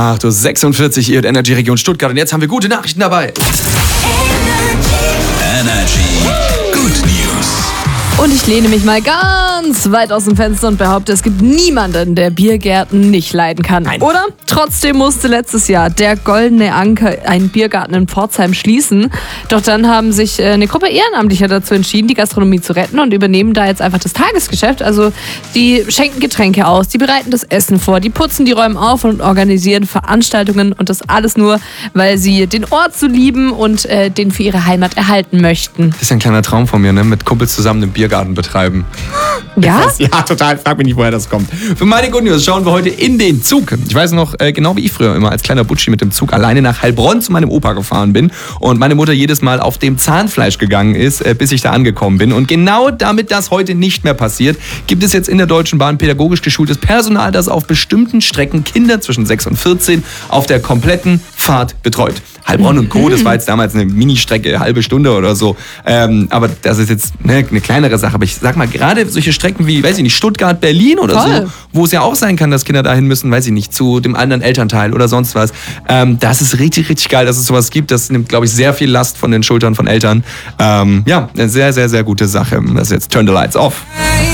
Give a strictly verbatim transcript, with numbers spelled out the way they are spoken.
acht Uhr sechsundvierzig, ihr Energy Region Stuttgart. Und jetzt haben wir gute Nachrichten dabei. Energy Good News. Und ich lehne mich mal ganz weit aus dem Fenster und behaupte, es gibt niemanden, der Biergärten nicht leiden kann. Nein. Oder? Trotzdem musste letztes Jahr der Goldene Anker einen Biergarten in Pforzheim schließen. Doch dann haben sich eine Gruppe Ehrenamtlicher dazu entschieden, die Gastronomie zu retten und übernehmen da jetzt einfach das Tagesgeschäft. Also die schenken Getränke aus, die bereiten das Essen vor, die putzen die Räume auf und organisieren Veranstaltungen. Und das alles nur, weil sie den Ort so lieben und äh, den für ihre Heimat erhalten möchten. Das ist ein kleiner Traum von mir, ne? Mit Kumpels zusammen einen Biergarten betreiben. Ja? Ja, total. Frag mich nicht, woher das kommt. Für meine Good News schauen wir heute in den Zug. Ich weiß noch, äh, genau wie ich früher immer als kleiner Butschi mit dem Zug alleine nach Heilbronn zu meinem Opa gefahren bin und meine Mutter jedes Mal auf dem Zahnfleisch gegangen ist, äh, bis ich da angekommen bin. Und genau damit das heute nicht mehr passiert, gibt es jetzt in der Deutschen Bahn pädagogisch geschultes Personal, das auf bestimmten Strecken Kinder zwischen sechs und vierzehn auf der kompletten Fahrt betreut. Heilbronn und Co., das war jetzt damals eine Ministrecke, halbe Stunde oder so. Ähm, aber das ist jetzt ne, eine kleinere Sache. Aber ich sag mal, gerade solche Strecken wie, weiß ich nicht, Stuttgart, Berlin oder Voll. so, wo es ja auch sein kann, dass Kinder dahin müssen, weiß ich nicht, zu dem anderen Elternteil oder sonst was. Ähm, das ist richtig, richtig geil, dass es sowas gibt. Das nimmt, glaube ich, sehr viel Last von den Schultern von Eltern. Ähm, ja, eine sehr, sehr, sehr gute Sache. Das ist jetzt Turn the Lights Off.